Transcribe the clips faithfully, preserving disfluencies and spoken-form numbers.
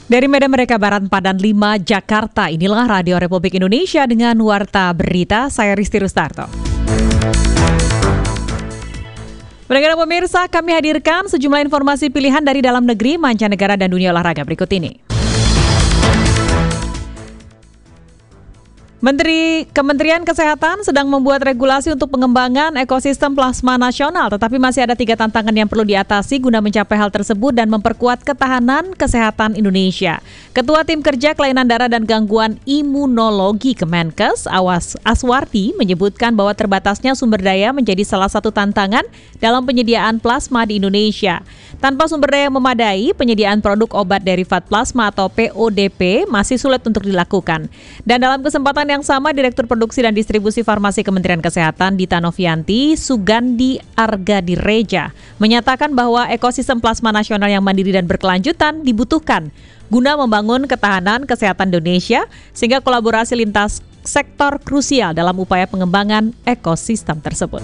Dari Medan Merdeka Barat Padan lima, Jakarta, inilah Radio Republik Indonesia dengan Warta Berita, saya Risti Rustarto. Pendengar pemirsa, kami hadirkan sejumlah informasi pilihan dari dalam negeri, mancanegara, dan dunia olahraga berikut ini. Menteri Kementerian Kesehatan sedang membuat regulasi untuk pengembangan ekosistem plasma nasional, tetapi masih ada tiga tantangan yang perlu diatasi guna mencapai hal tersebut dan memperkuat ketahanan kesehatan Indonesia. Ketua Tim Kerja Kelainan Darah dan Gangguan Imunologi Kemenkes, Awas Aswarti, menyebutkan bahwa terbatasnya sumber daya menjadi salah satu tantangan dalam penyediaan plasma di Indonesia. Tanpa sumber daya yang memadai, penyediaan produk obat derivat plasma atau P O D P masih sulit untuk dilakukan. Dan dalam kesempatan yang sama, Direktur Produksi dan Distribusi Farmasi Kementerian Kesehatan Dita Novianti Sugandi Argadireja menyatakan bahwa ekosistem plasma nasional yang mandiri dan berkelanjutan dibutuhkan guna membangun ketahanan kesehatan Indonesia, sehingga kolaborasi lintas sektor krusial dalam upaya pengembangan ekosistem tersebut.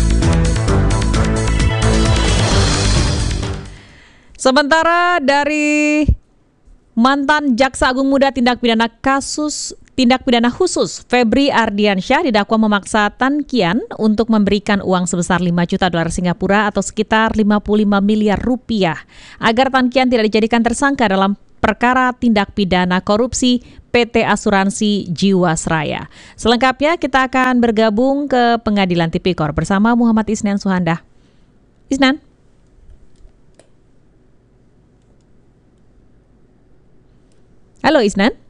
Sementara dari mantan Jaksa Agung Muda Tindak Pidana Kasus Tindak Pidana Khusus Febri Ardiansyah didakwa memaksa Tan Kian untuk memberikan uang sebesar lima juta dolar Singapura atau sekitar lima puluh lima miliar rupiah agar Tan Kian tidak dijadikan tersangka dalam perkara tindak pidana korupsi P T Asuransi Jiwasraya. Selengkapnya kita akan bergabung ke Pengadilan Tipikor bersama Muhammad Isnan Suhanda. Isnan. Halo Isnan.